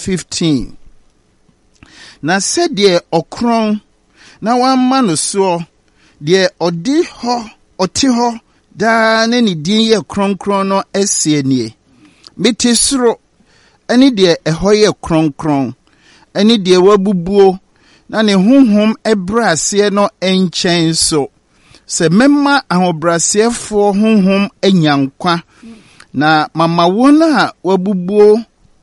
15. Na said ye okron na wan mano so de odi ho oti ho da ne ni din ye kronkron no esie nie meti soro ani de eho ye kronkron ani de wabubuo na ne honhom ebrase no enchen so se memma ahobrasefo honhom enyankwa na mama wona wabubuo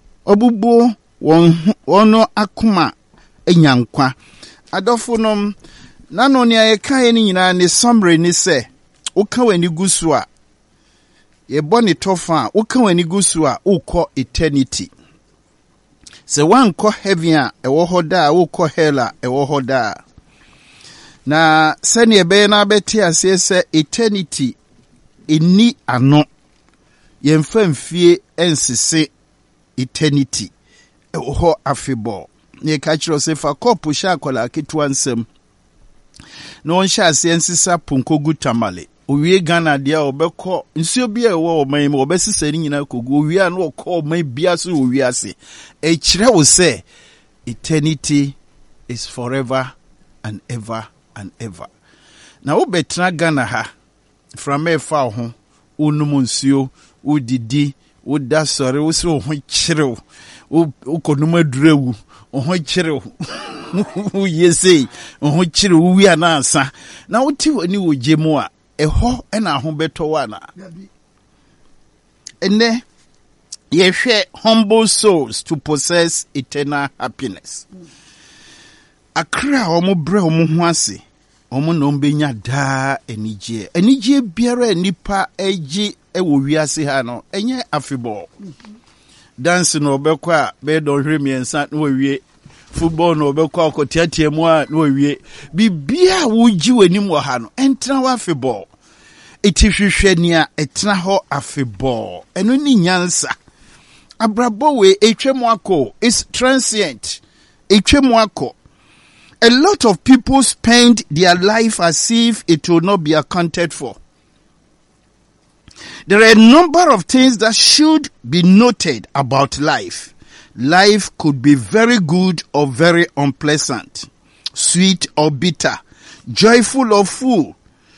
wono akuma enyankwa adofonom nano ni ayekaye ni nyina ne summary ni se uka wani gusu a ye boni tofa uka wani gusu a ukọ eternity se wankọ heaven a ewo hoda ukọ hell a ewo hoda na sani ebe na beti ase se eternity eni ano ye mfamfie ensese eternity ewo ho afebo ne ka kiro se fa kopu sha akola ketu ansem no on sha se ensisa punkogu tamale owie Ghana dia obekọ nsuo bia ewo oman me obesisa ni nyina kogu owie an okọ oman bia so owie ase e kire wo se eternity is forever and ever and ever. Na wo betra Ghana ha from efa ho onum nsuo udidi woda sore wo se ho kire wo konum adurewu ho kire wo yesi ho kire wo wi anansa na wo ti wani wo jemu a eho ena ho beto wana ene ye hwe humble souls to possess eternal happiness akra omo bre omo ho ase omo no mbenya da enije biara nipa eji ewo wiase ha no enye afebo dance no obekọ a be don hwe miensa no wie football no obekọ akotiatia mu a no wie bibia wuji wanim wo ha no entra wa afebo etihwehwania etna ho afebo eno ni nyansa abrabo we etwemu akọ is transient etwemu akọ. A lot of people spend their life as if it will not be accounted for. There are a number of things that should be noted about life. Life could be very good or very unpleasant, sweet or bitter, joyful or full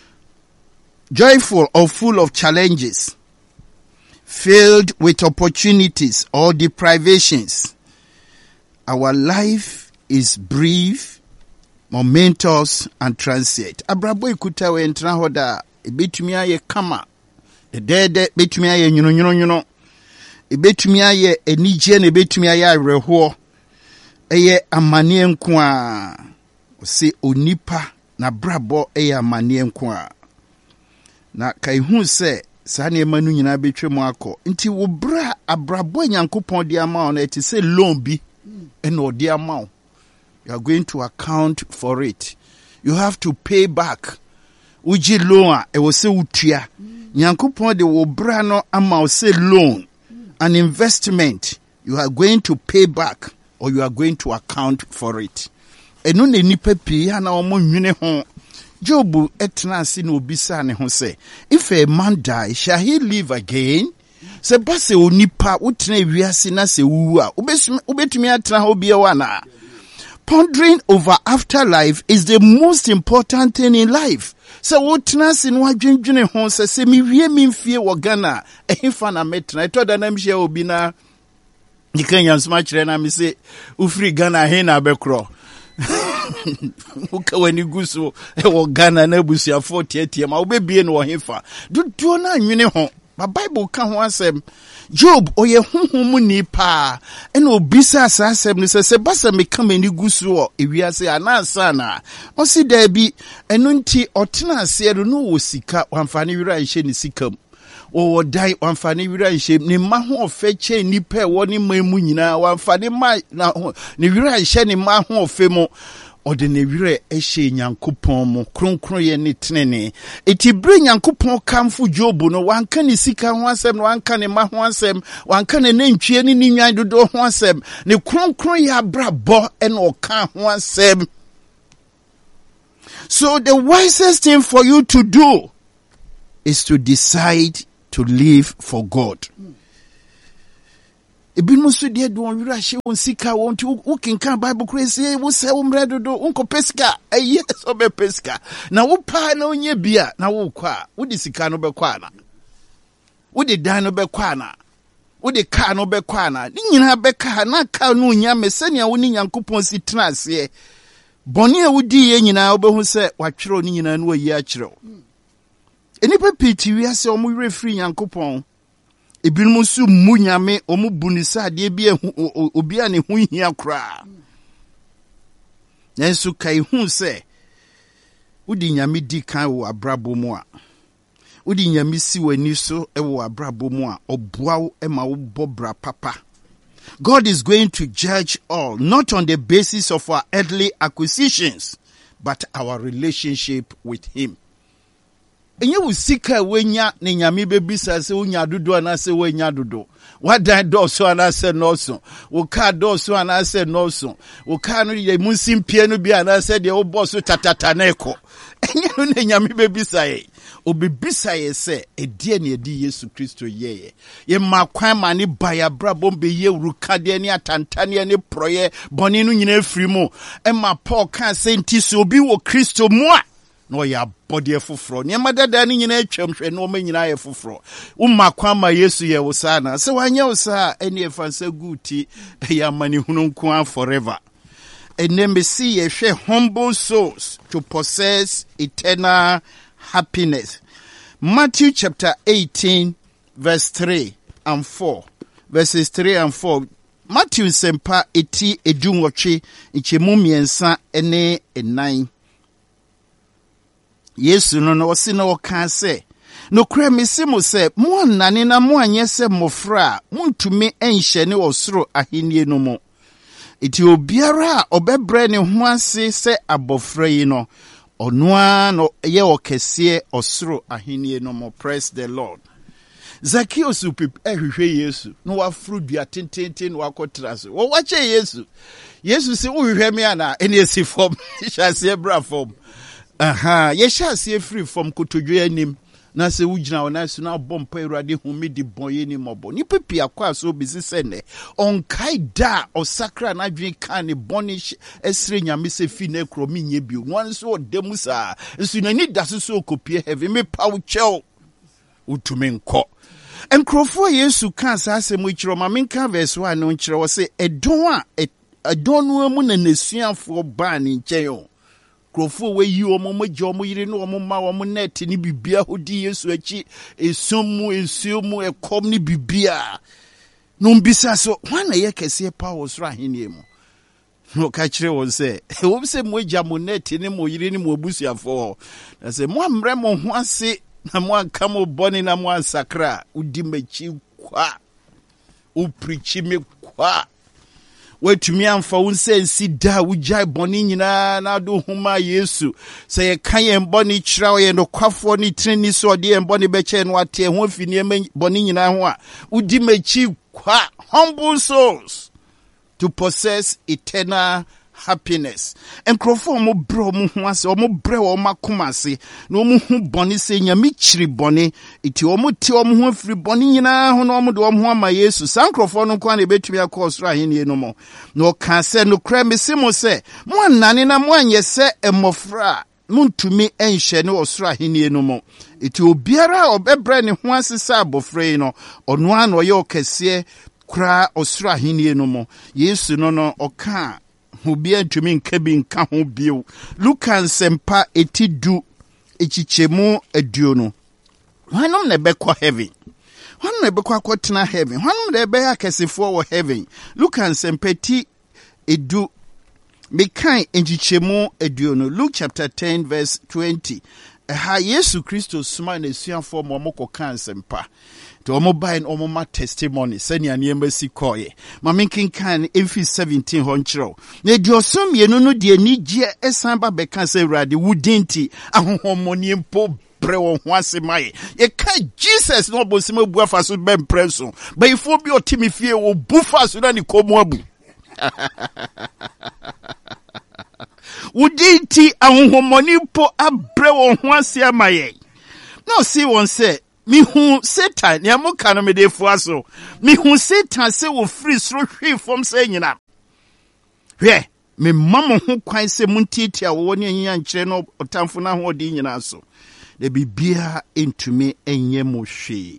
of challenges, filled with opportunities or deprivations. Our life is brief, momentous and transient. Abrabo ikuta we entra hoda ebetumi aye kama edede betumi aye nyuno ebetumi aye enije na ebetumi aye areho eye amane nko a se onipa na brabo eye amane nko a na kai hu se sa na emanu nyina betwemu akọ nti wo bra abrabo nyankopon di ama na eti se loan bi eno odi ama. You are going to account for it. You have to pay back. Uji loan, e wo se utua. Nyankopon de wo bra no ama wo se loan. An investment. You are going to pay back or you are going to account for it. Eno ne nipa pi ya na omo nwene ho. Job etna ase na obisa ne ho se, if a man die, shall he live again? Se base onipa utena wiase na se wu a, ubetumi atena ho bia wana. Pondering over afterlife is the most important thing in life. So what nas in what dwendwene ho se mi wie mi mfie wo Ghana ehfa na metra to da na mhia obi na nikanya nsma kire na mi se ufri Ghana he na bekro uka wani guso wo Ghana na busuafo tietie ma obebie no hefa duduo na nwene ho ba Bible ka ho asem Job oye honhom ni pa ena obisa asasem ni se basa me kama ni gusu o ewiase anansa na o si da bi eno nti otena ase no wo sika wamfane wira nhye ni sikam o dai wamfane wira nhye ni ma ho ofe che ni pa wo ni mamu nyina wamfane ma na ni wira nhye ni ma ho ofe mo ode ne wire ehye nyankopon mo kronkron ye ne tenene eti bre nyankopon kamfo Job no wanka ne sika ho asem no wanka ne ma ho asem wanka ne ntwie ne nwan dodo ho asem ne kronkron ya brabo en oka ho asem. So the wisest thing for you to do is to decide to live for God. Ebinom so de do wira hye won sika won ti wo kenkan Bible crazy wo se wo mre dodo unko pesika so be pesika na wo pa na onye bia na wo kwa wo de sika no be kwa na wo de dan no be kwa na wo de car no be kwa na ni nyina be ka na car no nya mesania wo ni Nyankopon si tena ase boni a wo di ye nyina wo be hu se watwero ni nyina no ayi a kyerɛw enipa piti wi ase o mo wire free Nyankopon ebinom su mu nyame omu bunisa de bia obi a ne hu hia kra nanso kai hu se udi nyame di kan wo abrabo mu a udi nyame si wani so e wo abrabo mu a oboa wo e ma wo bobra papa. God is going to judge all, not on the basis of our earthly acquisitions, but our relationship with him. Enye usika wenya ne nyame bebisa se unya dodo ana se wenya dodo wadan do so ana se no so wo ka do so ana se no so wo ka no ye munsimpie no bi ana se de wo boss tatata na eko enye no ne nyame bebisa ye obebisa ye se edie ne edi Yesu Kristo ye makwan ma ne baya brabo be ye uruka de ne atantane ne proye boni no nyina afiri mu e ma Paul kan se nti so obi wo Kristo mu a no ya body fufro ni madada ni nyina atwam hwe no ma nyina ye fufro ummakwa ma Yesu ye wo sana se wanya wo sa eni efansa guti ya mani hunu nko forever eneme si ye hwe humble souls to possess eternal happiness. Matthew chapter 18 verse 3 and 4 verses 3 and 4 Matthew sempa eti edunwotwe ichemu miensa ene enan Yesu no osi na oka se no kra mesimo se mo anane na mo anye se mofra muntumi enhye ne osoro ahenie no mo eti obiara obebre ne ho ase se abofra yi no onua no ye okese osoro ahenie no mo. Praise the Lord. Zacchaeus ehwehwe Yesu no wafru dua tententen no akotra so wo wache Yesu se wo hwehwe me ana ene esi fom hyase bra fom yeshase free from kotodwe anim na se wugina ona so na bompa Awurade humi di boye ni mobo ni pepi akwa so bisi sene on kaida osakra na dwen kan ni bonish esre nyame se fi na ekro minye bi wan so odemu sa nso na ni daso so kopie heavy me paw chel utumi nko enkrofo Yesu kan sa asem ikiro ma menka verse 1 no nkire wo se edon no mu na nesuafo ba ni nchen Krofo we yi omo magye omo yire no omo ma omo net ni bibia hodi Yesu achi esomu esumu ekom ni bibia no mbisa so wana ye kese pa wo soro ahenie mu no ka kire won se wo se mo agya mo net ni mo yire ni mo abusuafo na se mo amre mo ho ase na mo anka mo boni na mo ansakra udi machi kwa o preach me kwa wetumi amfa wonsensi da wujai boni nyina na do huma Yesu se ye kan ye boni kira ye no kwafo ni treni so de ye boni beche no ate ho fini boni nyina ho a udi machi kwa humble souls to possess eternal happiness. Enkrofo mo bro mo ho ase o mo bre o makomase na o mo hu boni se nyame chiri boni iti o mo ti o mo ho afiri boni nyina ho na o mo de o mo ama Yesu sankrofo no kwa na betumi akosoro ahenie no mo no ka se no kra mesimo se mo anane na mo anye se emofra muntumi enhye ne osoro ahenie no mo iti obiara obebre ne ho ase sa abofre no ono an o ye okese kra osoro ahenie no mo Yesu no oka Obi antumi nka bi nka ho bio. Luka nsempa etidu echichemu aduonu. Hwanom na bekọ heaven. Hwanom na bekọ akọtena heaven. Hwanom na be akesefo wo heaven. Luka nsempa eti edu mekan echichemu aduonu. Luke chapter 10 verse 20. Ha Yesu Kristo suma na esuafo mo koka nsempa. To omo buy and omo ma testimony send ya niemba si koye ma menkin kan emfi 17 ho nkyerɛw na diosom ye no de anigye esan ba beka se Awurade wudinti ahohomoni mpo bre wo ho asemaye ye ka Jesus no bosima bu afa so be mpreso ba ifo bi otimi fie wo bufa so na ni komo abu wudinti ahohomoni mpo abre wo ho asemaye no see one say Mihu Satan, Yamuka no me de fuaso. Mihu Satan se wo free sro hwe from say nyina. Hwe, me mama ho kwan se muntitia wo ne nya nkyere no otamfo na ho odi nyina so. De bibia entumi enye mo hwe.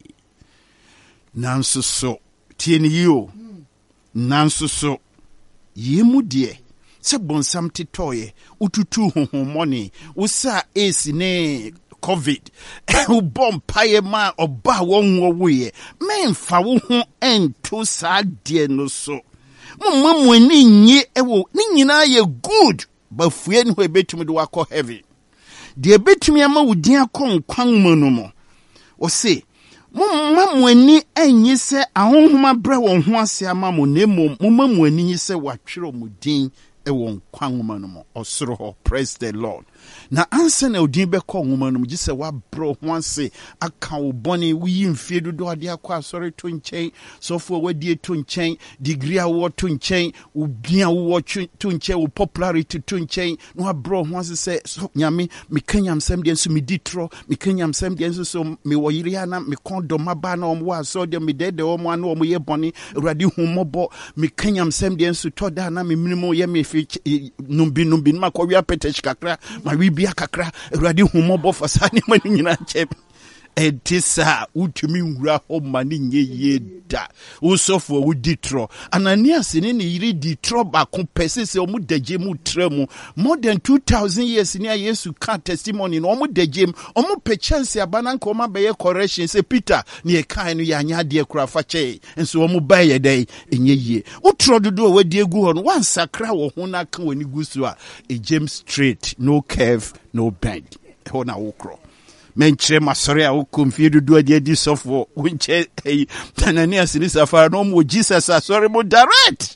Nanso so tieni yo. Nanso so yemu de se bonsam tetoye ututu honhomone usa esi ne COVID u bom paye ma oba wonwo wuye memfa wo ho ento sa de no so momma ni nyi ewo ni nyina ye good ba fue ni ho ebetumi do akọ heaven de ebetumi ama wudin akọ nkwan mu no mo o se momma ni enyi se ahonhoma bre won ho ase ama mo nemo momma ni se watwere mo din ewon kwanwoma no mo osoro ho. Praise the Lord. Na ansa na odin be ko nwoma no mo gise wa bro ho ase aka wo bone wi mfie dodo ade akwa asori to nchen sofo wadie to nchen degree awo to nchen ubia wo to nchen wo popularity to nchen no abro ho ase se so nyame me kanyam sem de nso me ditro me kanyam sem de nso so me wo yiri ana me kondom aba na omo aso de me dede omo ana omo ye bone urade hu mobo me kanyam sem de nso to da na me minimo ye me numbi ma kwa wia petech kakra ma wibia kakra urade humobo fasani ma nyina chep etisa utumi nwura ho ma ni nye yeda usofo uditro Ananias ne ne yiri ditro ba ko pese se omu daje mu tremu more than 2000 years ni Yesu ka testimony no omu daje omu pe chance abana nko ma be correction se Peter ne e kan no ya nya de kura fa che enso omu ba ye dai enye yie utro dodo wadi egu ho no wan sakra wo ho na kan wani gusu a James straight no curve no bend ho na wokro menchire masori a wokomfie dodo ade adi sofo wonche Ananias ni safara no mo Jesus asori mo direct.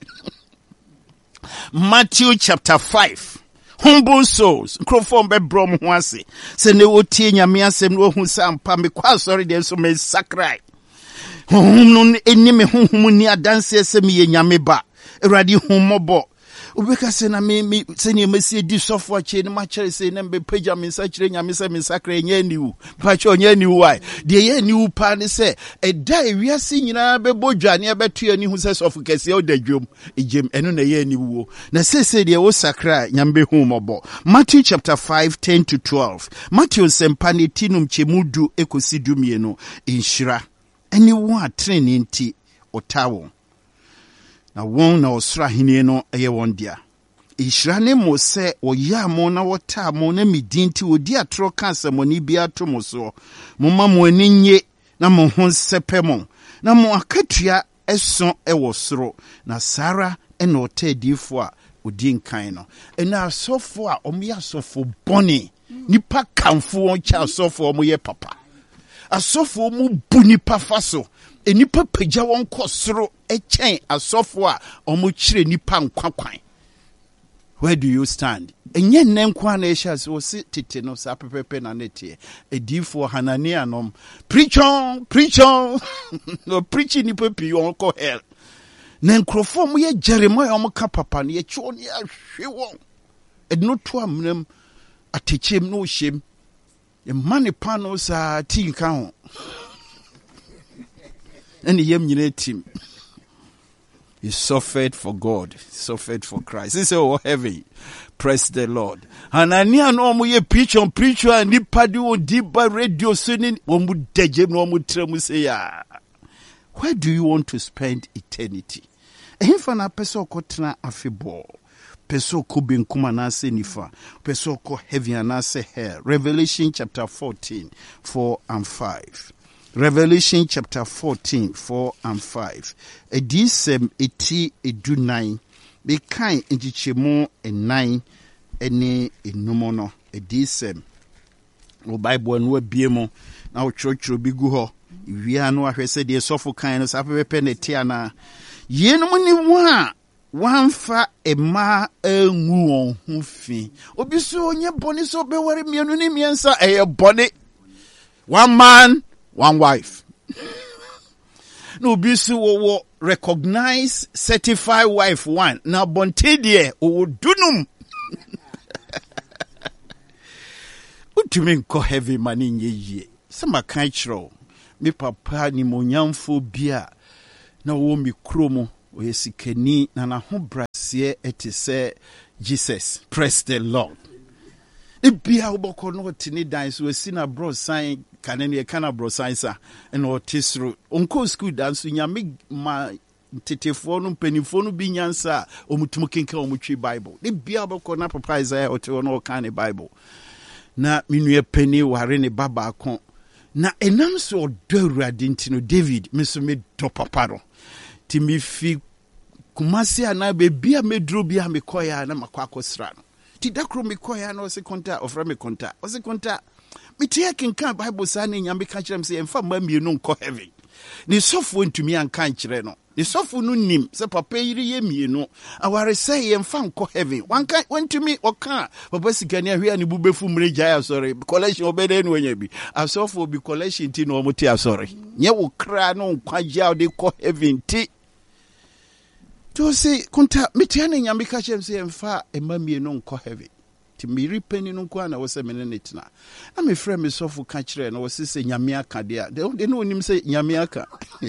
Matthew chapter 5. Humble souls crofom be brom ho ase se ne wotie nyame asem no hu sampa me kwa asori de so me sakrai hum no eni me hum ni adanse se me ye nyame ba erade humobo ubeka se na me se ne mesi di sofo ache ne ma kire se ne be pagya me sa kire nyame se me sakra nya niwu pa che onya niwu wai de ye niwu pa ne se eda ewiase nyina be bodwa ne be to ani hu se sofo kese o dadwom ejem eno na ye niwu na se de wo sakra nyambe hu mobo. Matthew chapter 5:10 to 12. Matthew sempane tinum chemudu ekosi dumienu inshira eni wo atrene nti otawo na won na osra henie no eye won dia ishira ne mo se oya mo na wota mo na midinti odi atro kansa mo ni bia to mo so mo ma mo ani nye na mo ho sepe mo na mo akatua eso ewo soro na Sara ena otadifo a odi nkan no ena asofo a omo asofo boni nipa kanfo on cha asofo omo ye papa asofo mu bu nipa faso enipa pagya won kosoro echen asofo a omo kire nipa nkwakwan. Where do you stand? Enye nenkwa na esha so si tete no sa pepepe na netie edifo Hanania nom preach on no preaching ni pepi on ko hell na nkrofo mo ye Jeremiah omo ka papa ne ye chuo ne ahwe won edno to amnam atechem no hjem e mane pano sa tinka ho and yem nyina tim. He suffered for God, he suffered for Christ. He said, oh, heavy. Praise the Lord. Hanania no mo ye preacher and nipadi o diba radio singing omu dejem no omu tremu say ya. Where do you want to spend eternity? Ehimfa na peso kotena afebo. Peso ko benkuma na se nifa. Peso ko heavy na se hell. Revelation chapter 14, 4 and 5. Revelation chapter 14, 4 and 5. Edisem eti edunai. Be kind injichemo enai ene enumono. Edisem. O Bible no biemo. Na o church bi gu ho. Wia no ahwese de sofo kan no sapepe ne tiana. Yenum ni wa wanfa ema enwu on hu fi. Obi so onye bone so be ware mienu ni miensa eye bone. One man, one wife. No bisu wo recognize certified wife one. Now bontedie o dunum. Utumi nko heavy money nye. Sama kan chro. me papa ni monyamfo bia na wo mi kromo o yesikani na na ho brasie etise Jesus. Praise the Lord. Bia oboko no tini dan so asi na bro sign kanene kana bro sign sa na otisro onko school dan so nyame ma tetefo no mpanifo no bi nyansa omutum kenka omutwi Bible. Bia oboko na papa Isaiah otewo no kan ne Bible. Na minue pani ware ne baba akon. Na enam so odo Awurade ntino David meso me do papa no. Ti mi fi kumasi ana be bia medro bia me koya na makwa akosra no. Ti dakro me koya na ose konta ofra me konta. Ose konta me tie kenka Bible sa na nyame ka kire me se emfa mamienu nko heaven. Ni sofo ntumi anka kire no. Ni sofo no nim se papa yiri ye mienu. Aware say emfa nko heaven. Wanka wantumi oka papa sikani ahwe ani bubefu mreja ya sorry. Collection obede no nya bi. Asofo bi collection ti no omuti asori. Nye wo kra no nkwaja de ko heaven ti. To say konta metiane nyame ka chem se emfa emamienu nko heaven. Ti miri peni no kwa na wo se menene tina. Na me frɛ me sofo ka kire na wo se nyame aka de. De no onim se nyame aka.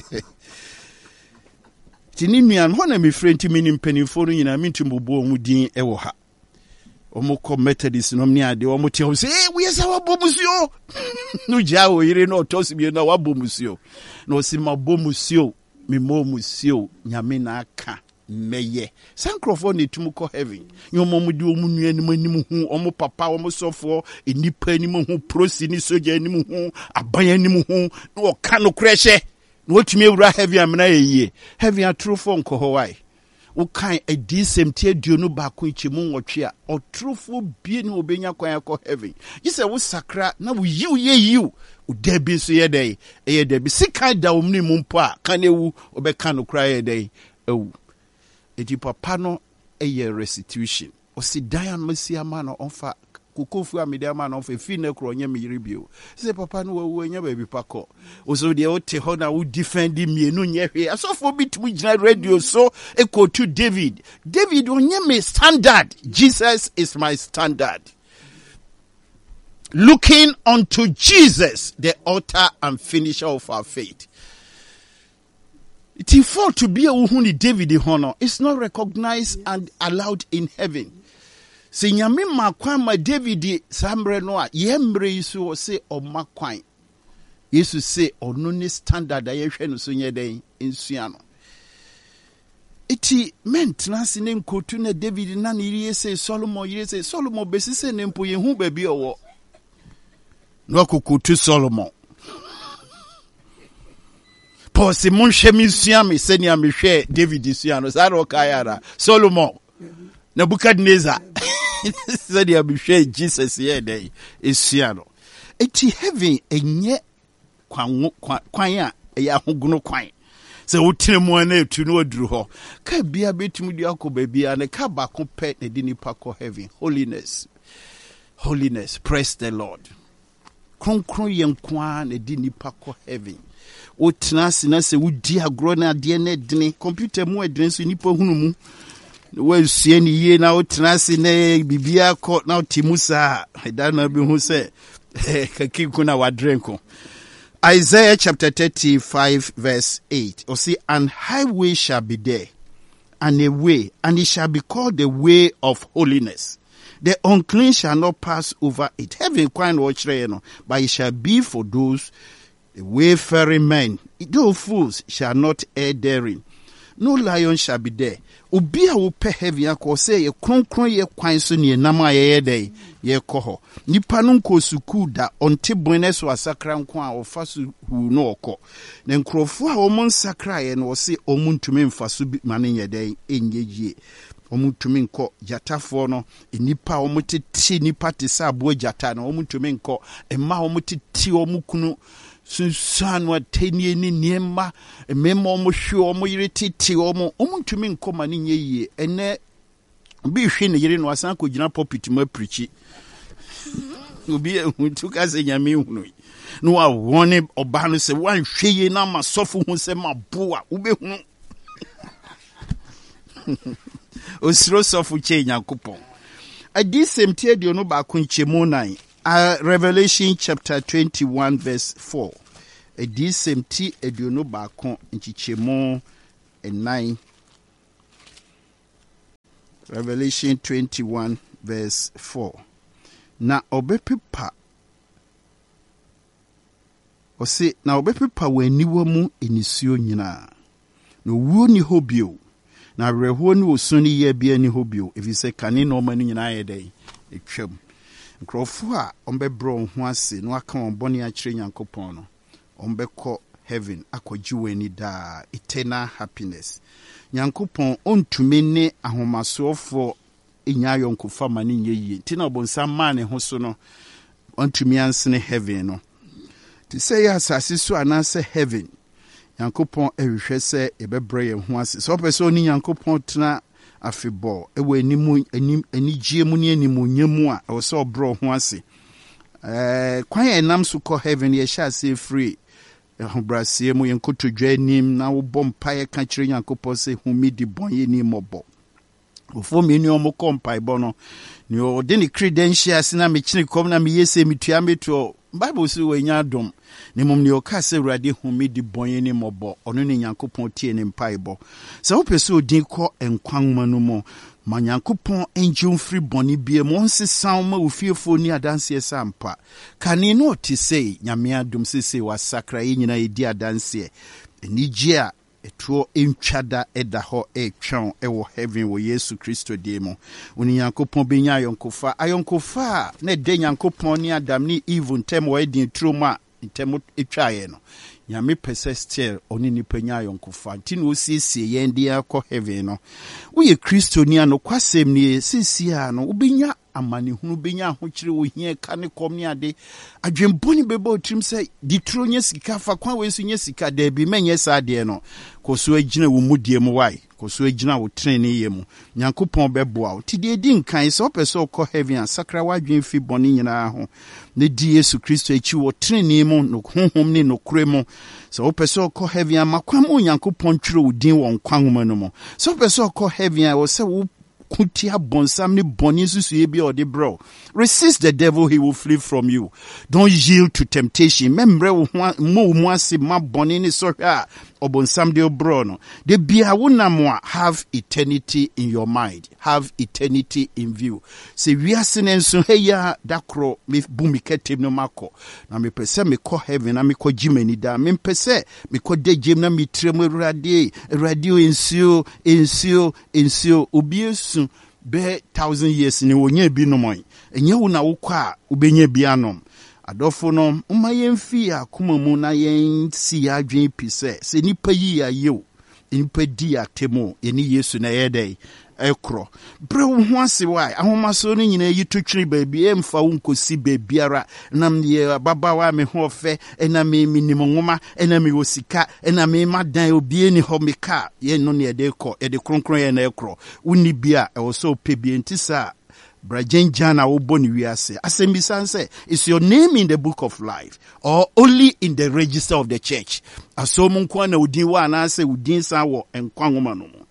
Tini nuan ho na me frɛ nti menim penifo no nyina me ntumbubo mu din e wo ha. Omo Methodist no mni ade omo tie say we yesa wabomusio. No ja wo yire no tosi bi na wabomusio. No si mabomusio me momusio nyame na aka. Meye sankrofo ne tumu ko heaven nyomo mu di omu nuanim anim hu omo papa omo sofo enipa anim hu prosi ni soja anim hu aban anim hu na wo ka no krehye na wotumi ewura heaven amena yeye heaven atrofo nko ho wai wo kan adisem tie aduonu ba ko ichemu nwotwe a otrofo bie ni obenya kwan akọ heaven yise wo sakra na wo yiu udabi so ye dai eye dabi sika da omni mu mpo a kanewu obeka no kra ye dai ewu eti papa no eye restitution o si dan masia ma no onfa kokofu amede ma no onfa fi na kro nya meyire bio se papa no wo nya ba bi pakọ o so de o te ho na wo defend mienu nya hwe asofo bitum gina radio so ekotu David onye me standard. Jesus is my standard. Looking unto Jesus, the author and finisher of our faith. It is for to be a uhuni David honor. It's not recognized and allowed in heaven. Se nyame makwan ma David sambre no a yembre yisu se o makwan. Yesu se ono ne standard a yehwe no so nye den ensua no. Iti maintenance ne nkotu na David na ne yire se Solomon besi se ne mpo yehu ba bi owo. No kokotu Solomon. Paul se mon chemi sua me se ni amehwe David sua no sa ro kayara Solomon Nebukadnezar se ni amehwe Jesus ye dey esua no eti heaven enye kwan ya ya hoguno kwan se wotire mu na etu no aduru ho ka bia betum di akoba bia ne ka ba ko pe ne di nipa ko heaven. Holiness, praise the Lord. Kronkron yenkwa ne di nipa ko heaven. O tenase na se wudi agro na ade na edene computer mu edene so nipa hunu mu we sie ni ye na o tenase na bibia ko na timusa da na bi hu se kakiku na wadrenko. Isaiah chapter 35 verse 8 or see, an highway shall be there and a way, and it shall be called the way of holiness. The unclean shall not pass over it. Heaven quite watch no, but it shall be for those the wayfaring men. Those fools shall not err therein. No lion shall be there. Obi a wo pe heaven akọ say ye kronkron ye kwan so ne nam ye dey ye kọ ho. Nipa no nko suku da onte bone so asakra nko a ofa so hu no okọ. Na nkrofo a omon sakra ye no se omuntumi mfa so mane ye dey enye yie. Omutumi nko jatafo no nipa omutete nipa te sa abo jata no omutumi nko emma omutete omukunu sunsan wa tenie ni niema memo omo hwe omo yire tete omo ntumi nkoma ne nyeye ene bi hwe ne yire no asan ko gina pulpit ma preachi obi ehuntu ka se nyame hunu no wa wone oba no se wan hwe ye na masofo hu se maboa ubehunu osiro sofo che nyankopon adisem tie de no ba ko nchemu 9 Revelation chapter 21 verse 4. edi semti eduonu baako nchichemo 9. Revelation 21 verse 4. Na obepepa ose na obepepa waniwa mu enisuo nyina. No wuo ni hobio. Na reho ni osuni ye bia ni hobio. Efise kane no manu nyina yedai etwam. Nkrofo a ombebro ho ase no aka onbone a kire Nyankopɔn no. Ombekɔ heaven akɔgye wani da eternal happiness. Nyankopɔn ontumi ne ahomasoofo enya yonkofa mane nyeye. Tina obonsa ma ne ho so no ontumi ansene heaven no. Ti say ya asase so anase heaven. Nyankopɔn ehwehwɛ sɛ ebebrɛ ye ho ase. So pɛ sɛ oni Nyankopɔn tena afebɔ ewo anigye mu ne animonyam a ɛwɔ sɛ ɔbrɔ ho ase. Kwan enam so kɔ heaven ye hya ase free. Ahobrasie mu yenkotodwa anim na wo bɔ mpae ka kyerɛ Nyankopɔn sɛ humi di bɔnyɛ ni mɔbɔ. Ofo me ni omo kompai bɔ no. Ni o de ni credentials na me kyene kom na me yese metua meto. Bible say we nya dom. Ni mum ni o ka sɛ Awurade humi di bɔnyɛ ni mɔbɔ. Ɔno ni Nyankopɔn tie ne mpae bɔ. Sɛ wo pɛ sɛ odin kɔ enkwanma no mu. Ma Nyankopɔn enjum free bɔne bie mo nse sound ma ofiefo ni adanse sampa. Kane no te sei nyame adom sese wa sakra yi nyina edi adanse. Enigye a etuo entwada eda ho etwon ewo heaven wo Yesu Kristo de mo. Oni Nyankopɔn benya ayonkofa na de Nyankopɔn ni Adam ni Eve ntem wo edin troma ntem etwaye no. Nyame pese still oni ni penya yonkofa nti no siesie yen dia akɔ heaven no wo ye Kristo ni ano kwasem ni siesie ano ubenya amanehunu benya ahokyere wo hia ka ne kom ni ade adwemboni beba otrim sɛ ditro nya sika fa kwan we so nya sika da bi menye sa ade no koso agina wo mudie mu wai koso agina wo trene ye mu Nyankopɔn bɛboa wo ti de di nkan sɛ opɛ sɛ heaven asakra wadwen fi bɔne nyina ho ne di Yesu Kristo echi wo trene mu no honhom ne no kure mu sɛ opɛ sɛ heaven amakwa mu Nyankopɔn twere wo din wɔ nkwanhoma no mu sɛ opɛ sɛ heaven wo sɛ wo kutia bonsam ni boni susu ebi or the bro. Resist the devil, he will flee from you. Don't yield to temptation. Membre mo mwasi ma boni ni soha obonsam de bro no. De bia wuna mwa have eternity in your mind. Have eternity in view. Se wiase nenso heya dakro me bumikete no mako. Na me pese me ko heaven na me ko jimeni da. Me pese me ko de jim na me tremo radio ensio obiesu be 1,000 years ni wonye bi no moy enye wo na wokwa ubenye bi anom adofo no umma yemfi akoma mu na yen si adwen pise se nipa yi ayew nipa di atemo eni Yesu na yedai ekro bre wo ho ase wai ahomaso no nyina yi totwiri baabi emfa wo nkosi baabiara nam ye babawa me ho fe ena me minim nwoma ena me osika ena me madan obie ni ho meka ye no ne ede kɔ ede kronkron ye na ekro woni bia e wo so pebie ntisa Brajenjana woboni wiase asembisa nse is your name in the book of life or only in the register of the church asomu nkwa na udin wa na ase udin sa wo enkwanwoma no mo.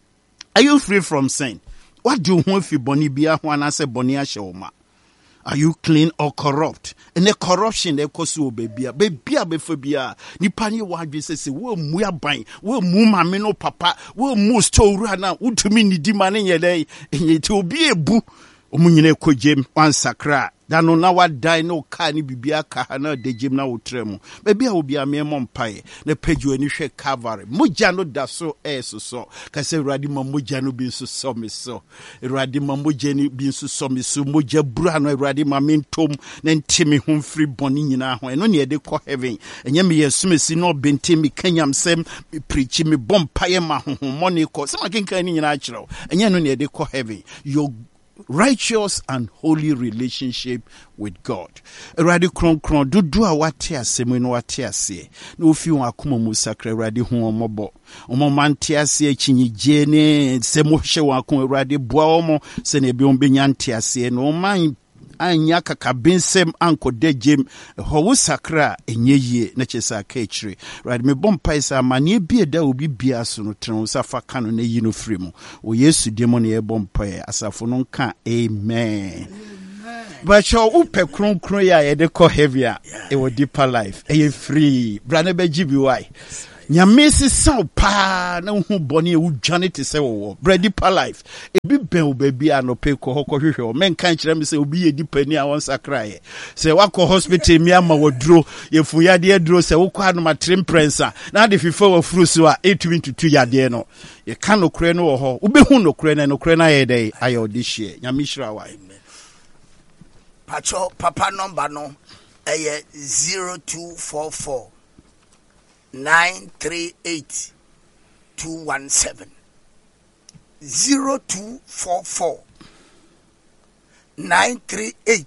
Are you free from sin? What do you want if you boni bia ho na ase boni ahye wo ma? Are you clean or corrupt? And the corruption they cause you bebia befobia ni pani wadwe se wo mu aban wo mu mame no papa wo mu store na utumi ni di mane yele enyeti obi ebu omunyine kojem wansakra dano na wadai no ka ni bibia ka na dejem na wotremu bebia obi amemo mpae na pagyo ani hwe Calvary mogya no da so so ka se Awurade ma mogya no bi nso so me so Awurade ma mogya ni bi nso so me so mogya bura no Awurade ma mentom na ntimi ho mfiri bɔne nyina ho eno ne de kɔ heaven enye me yesumesi no bentimi kanyam sem preach me bompae ma honhommɔne kɔ se makenkan ni nyina akyerɛw enye no ne de kɔ heaven your righteous and holy relationship with God. Awurade kronkron dudu a wate asɛm no wate ase. Na ofi won akoma mu sakra Awurade hu omobɔ. Omo mante ase akyinye ne sɛ mo hye won akoma Awurade boa omo sɛ na bi on benya nte ase no man anya kakabensem ankode jem ho wo sakra enyeye na kyesa ka ekire right me bompai sa mane bia da obi bia so no tren sa fa ka no na yi no fremu o Yesu demo na ye bompai asafo no nka amen. But your upe kron ya yede ko heavier. It will deeper life. Are free? Brane beji biwai. Nyamesi sa pa na hu boni e udwane te se wo. Bread deeper life. E bi ben obabi anope ko hokọ hwehwe. Men kan kire me se obi ye deeper ni awon sakraye. Se wako hospital mi ama woduro ye fu yade duro se wo kwa no matrim prensa. Na de fifa wa frusu a 822 yade no. Ye kan no kure no wo ho. Ubehu no kure na ye dey ayo this year. Nyamishra wa. Pacho papa number no 0244 938 217 0244 938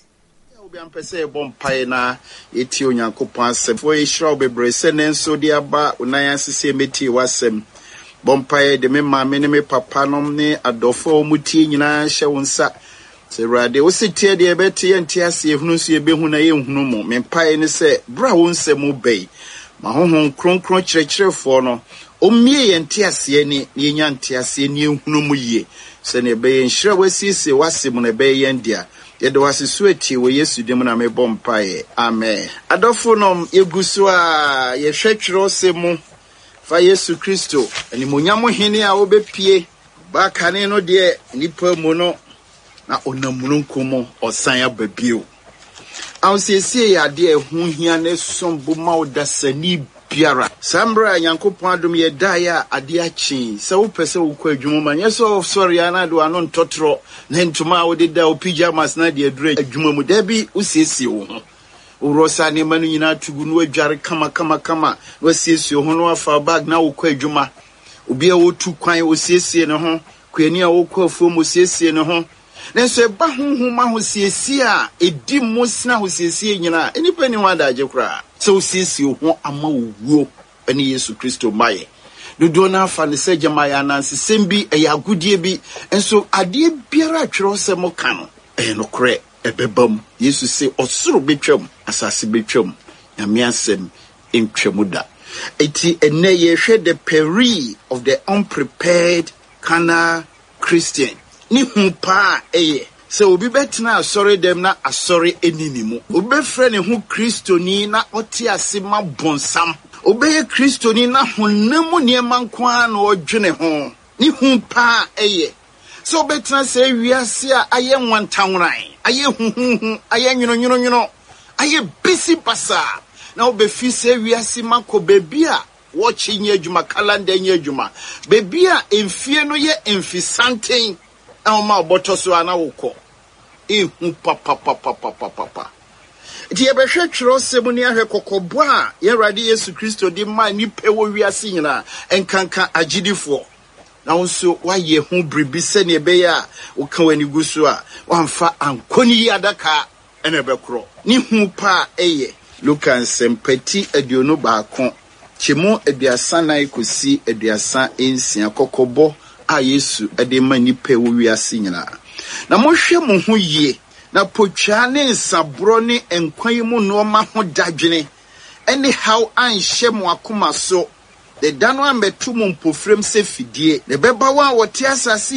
obi ampese bompae na eti onyankopon asem fo ehira obebre se nenso de aba unan asese meti wasem bompae de me maame ne me papa nom ne adofo omutie nyina hye wonsa se rade wo sitie de ebeti entiase ehunu so ebehu na yehunu mo mempae ne se bra wonsem obei mahonhon kronkron kyerɛkyerɛfo no omie entiase ni yenya entiase ni ehunu mu yie se ne be nhira wasisi wasem na be yendia yede wasisu ati wo Yesu dim na me bompae amen adofo nom yeguso a ye hwetwero semu fa Yesu Kristo animonyam hene a obepie ba kane no de nipa mu no na onamununkumo osan ababio awsiesie yade ehu hia ne sombo ma odasani biara sambra yankopon adom ye daia ade achi se wo pese wo kwa adwuma ma nyeso sorry ana do anon totro na ntuma wo de da o pyjamas na de adure adwuma mu da bi usiesie wo ho urosa ne manu nyina tugu no adware kama wasiesie ho no afa bag na wo kwa adwuma obi a wo tu kwan osiesie ne ho kwani a wo kwa fo mo siesie ne ho nenso ba honhoma ho siesie a edi mo sina ho siesie nyina enipa ni wada agekura so siesie ho ama wuo ani Yesu Kristo maye dodo na afa ne se jamaya nanse sembi eyagudie bi enso ade biara atwero se mo ka no no kre ebebam Yesu se osoro betwam asase betwam nyame asem entwam da eti ene ye hwe the peril of the unprepared carnal Christian ni humpa se obi betena asori dem na asori eninimu obi frɛ ne ho kristoni na ɔte ase ma bonsam obi ye kristoni na honam niema nkwa na ɔdwene ho ni humpa se obi betena se wiase a aye nwantanwran aye huhuhu aye nwono aye bisi basa na obi fi se wiase mako bebi a wɔkye nye adwuma calendar nye adwuma bebi a emfie no ye emfisanten ma oboto so ana wokọ ehu papa ti ebehwe twero semu ni ahwe kokobo a ye rade Yesu Kristo di ma ni pewo wiase nyina enkanka agidifo na wonso waye hu bribi se ne be ya wo ka wani guso a wamfa ankoni adaka ene bekro ni hu pa Luka sempati aduonu baako chemo aduasa nan kosi aduasa ensia kokobo a Yesu ade ma nipa wo wiase nyina na mohwe mo ho yie na potwa ne nsabro ne enkwan mu no ma ho dadwene ene how anhye mo akoma so de dano ambetu mo mpofrem se fidie ne beba wa wote asase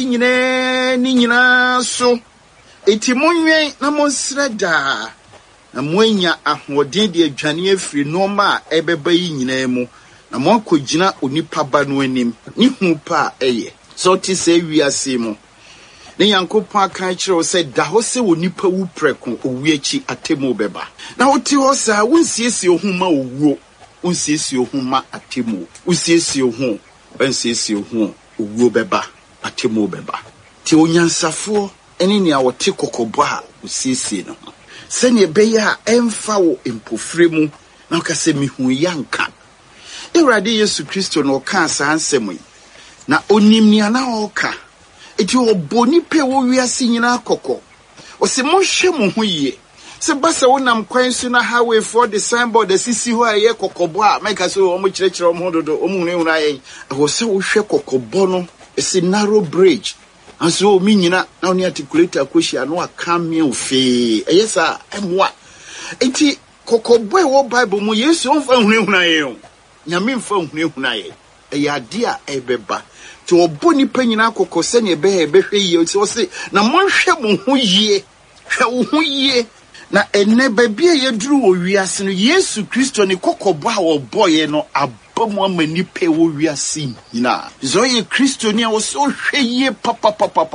nyina so eti monwen na monsreda na moanya ahoden de adwane afiri no ma ebeba yi nyina mu na mo akogina onipa ba no anim ni hu pa so ti se wiase mu ne yankopon aka kire se da ho se onipa wu preko owiachi atemu beba na oti ho sa wonsiesie ohuma owuo wonsiesie ohuma atemu wonsiesie ohu wonsiesie ohu owuo beba atemu beba ti onyansafo ene ne a wote kokobo a wonsiesie no se ne beya emfa wo empofre mu na ka se mihu yanka Ewrade Yesu Kristo no ka sa ansem yi na onimni ana oka eti oboni pe wo wiase nyina akoko o se mohwe mo ho yie se basa wonam kwan so na highway for the signboard the sisi ho aye kokobo a make so o mo kirekire o mo dodo o mu hunu aye o se wo hwe kokobo no esi narrow bridge aso o mi nyina na oni articulator akohia no aka me ofe eyesa emwa eti kokobo e wo Bible mu Yesu on fa hunu aye o nyame mfa hunu aye eyade a ebeba to oboni panyina akokose ne be ehwe yie so se na monhwe mo ho yie hwɛ wo ye na enne baabi a yɛduru wɔ wiase no Yesu Kristo ne kokɔbɔ a wɔbɔye no abamu ama nipa wɔ wiase nyina so ye Kristo ni a wo so hwɛ ye papa